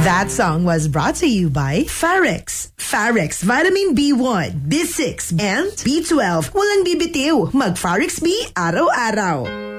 That song was brought to you by Farex. Farex Vitamin B1, B6, and B12. Walang bibitiw. Mag Farex B araw-araw.